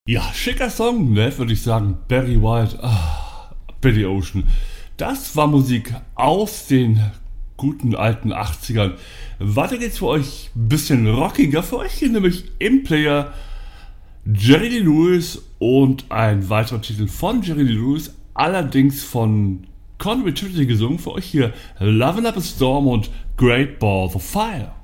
Ja, schicker Song, ne, würde ich sagen. Barry White, Billy Ocean. Das war Musik aus den guten alten 80ern. Weiter geht's für euch ein bisschen rockiger. Für euch hier nämlich im Player Jerry Lee Lewis und ein weiterer Titel von Jerry Lee Lewis, allerdings von Conway Twitty gesungen. Für euch hier Lovin' Up a Storm und Great Balls of Fire.